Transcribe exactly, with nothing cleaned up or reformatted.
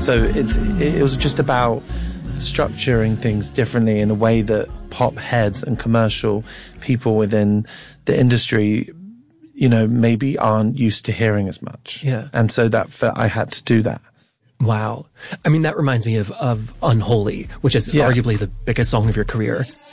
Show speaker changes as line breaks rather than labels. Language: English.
So it, it was just about structuring things differently in a way that pop heads and commercial people within the industry, you know, maybe aren't used to hearing as much.
Yeah.
And so that felt I had to do that.
Wow. I mean, that reminds me of, of Unholy, which is
Yeah.
arguably the biggest song of your career.